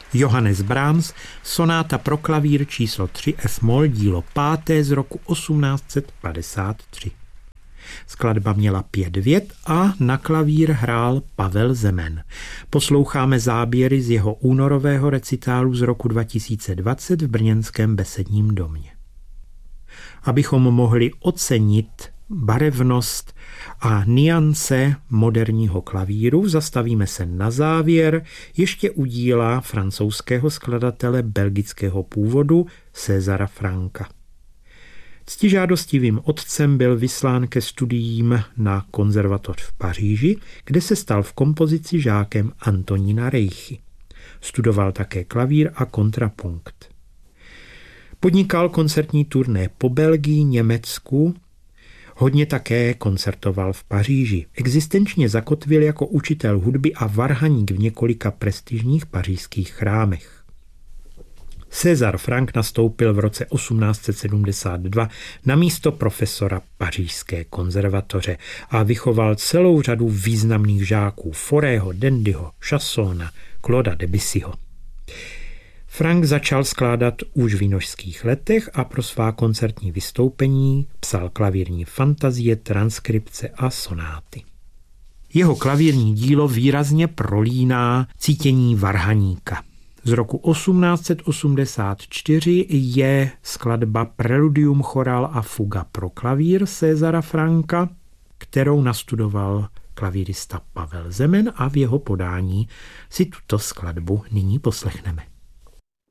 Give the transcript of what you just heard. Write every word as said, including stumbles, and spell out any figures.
Johannes Brahms, sonáta pro klavír číslo tři f-moll, dílo páté z roku osmnáct set padesát tři. Skladba měla pět vět a na klavír hrál Pavel Zemen. Posloucháme záběry z jeho únorového recitálu z roku dva tisíce dvacet v brněnském Besedním domě. Abychom mohli ocenit barevnost a niance moderního klavíru, zastavíme se na závěr ještě u díla francouzského skladatele belgického původu Césara Franka. Ctižádostivým otcem byl vyslán ke studiím na konzervatoř v Paříži, kde se stal v kompozici žákem Antonína Reichy. Studoval také klavír a kontrapunkt. Podnikal koncertní turné po Belgii, Německu, hodně také koncertoval v Paříži. Existenčně zakotvil jako učitel hudby a varhaník v několika prestižních pařížských chrámech. César Frank nastoupil v roce osmnáct set sedmdesát dva na místo profesora Pařížské konzervatoře a vychoval celou řadu významných žáků Forého, Dendyho, Chassona, Clauda Debussyho. Frank začal skládat už v vinošských letech a pro svá koncertní vystoupení psal klavírní fantazie, transkripce a sonáty. Jeho klavírní dílo výrazně prolíná cítění varhaníka. Z roku osmnáct set osmdesát čtyři je skladba Preludium, chorál a fuga pro klavír Césara Franka, kterou nastudoval klavírista Pavel Zemen, a v jeho podání si tuto skladbu nyní poslechneme.